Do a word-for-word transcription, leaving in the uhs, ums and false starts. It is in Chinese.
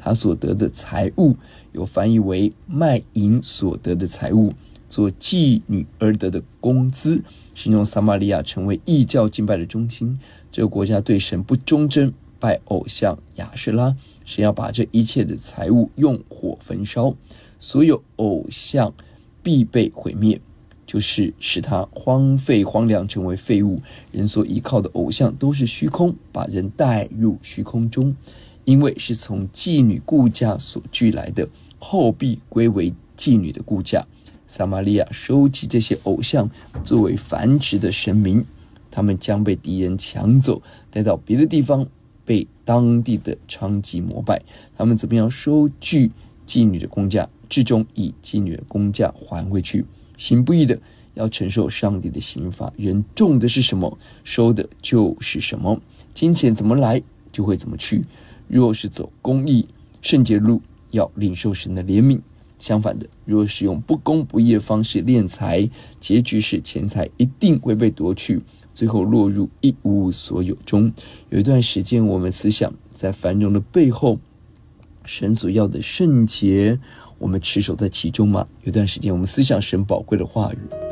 他所得的财物，有翻译为卖淫所得的财物，做妓女而得的工资，形容撒玛利亚成为异教敬拜的中心。这个国家对神不忠贞，拜偶像亚舍拉，神要把这一切的财物用火焚烧，所有偶像必被毁灭，就是使它荒废荒凉，成为废物。人所依靠的偶像都是虚空，把人带入虚空中，因为是从妓女雇价所聚来的，后必归为妓女的雇价。撒玛利亚收集这些偶像作为繁殖的神明，他们将被敌人抢走，带到别的地方，被当地的娼妓膜拜。他们怎么样收据妓女的工价，至终以妓女的工价还回去。行不义的要承受上帝的刑罚，人种的是什么，收的就是什么。金钱怎么来就会怎么去，若是走公义圣洁路，要领受神的怜悯。相反的，若是用不公不义的方式敛财，结局是钱财一定会被夺去，最后落入一无所有中。有一段时间，我们思想在繁荣的背后，神所要的圣洁，我们持守在其中吗？有段时间我们思想神宝贵的话语，